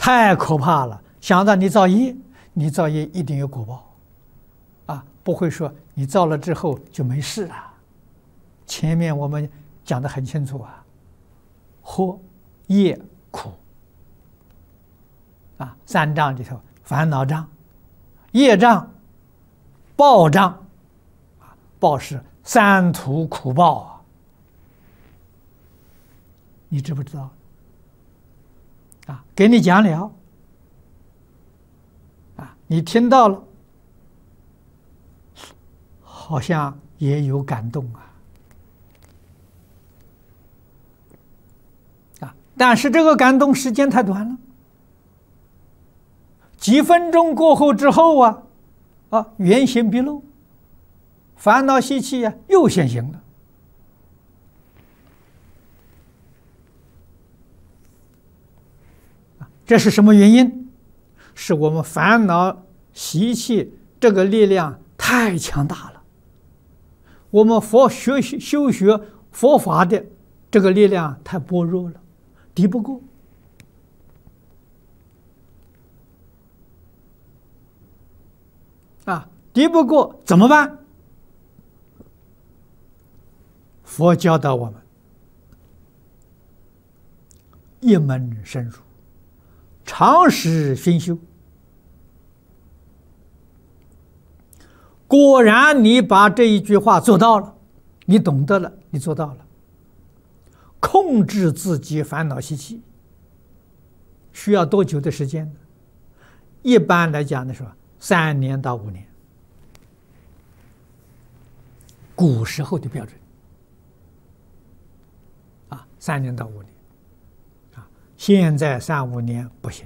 太可怕了！想到你造业，你造业一定有果报，不会说你造了之后就没事了。前面我们讲得很清楚祸、业、苦三障里头，烦恼障、业障、报障报是三途苦报你知不知道？给你讲了你听到了，好像也有感动但是这个感动时间太短了，几分钟过后之后原形毕露，烦恼习气又现形了。这是什么原因？是我们烦恼习气这个力量太强大了，我们修学佛法的这个力量太薄弱了，敌不过敌不过怎么办？佛教导我们一门深入，常时熏修。果然你把这一句话做到了，你懂得了，你做到了，控制自己烦恼习气需要多久的时间呢？一般来讲的时候3年到5年，古时候的标准3年到5年现在3、5年不行。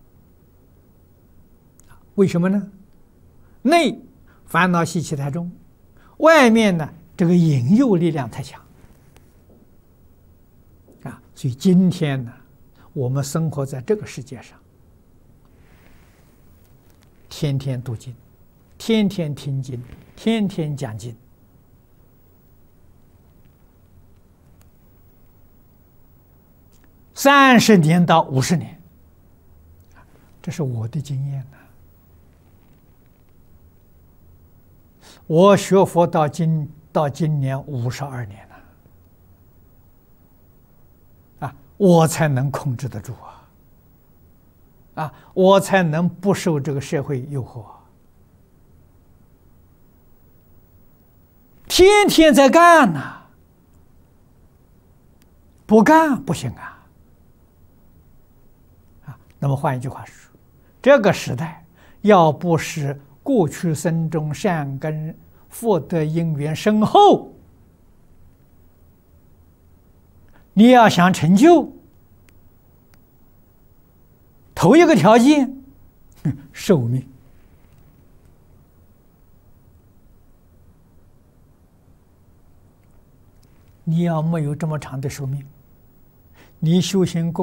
为什么呢？内烦恼习气太重，外面呢这个引诱力量太强所以今天呢，我们生活在这个世界上，天天读经，天天听经，天天讲经，30年到50年，这是我的经验我学佛到今年52年了我才能控制得住我才能不受这个社会诱惑天天在干不干不行那么换一句话说，这个时代要不是过去生中善根福德因缘深厚，你要想成就，头一个条件寿命。你要没有这么长的寿命，你修行功